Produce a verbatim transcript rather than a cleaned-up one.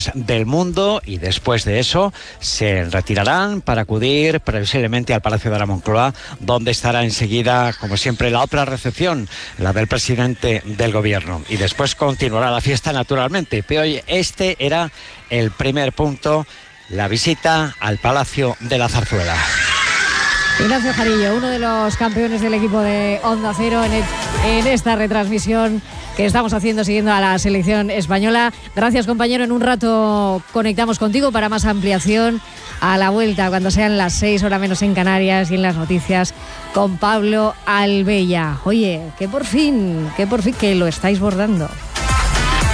del mundo, y después de eso se retirarán para acudir previsiblemente al Palacio de la Moncloa, donde estará enseguida, como siempre, la otra recepción, la del presidente del gobierno, y después continuará la fiesta naturalmente. Pero hoy este era el primer punto, la visita al Palacio de la Zarzuela. Ignacio Jarillo, uno de los campeones del equipo de Onda Cero en, el, en esta retransmisión que estamos haciendo siguiendo a la selección española. Gracias, compañero. En un rato conectamos contigo para más ampliación a la vuelta, cuando sean las seis, hora menos en Canarias, y en las noticias con Pablo Albella. Oye, que por fin, que por fin que lo estáis bordando.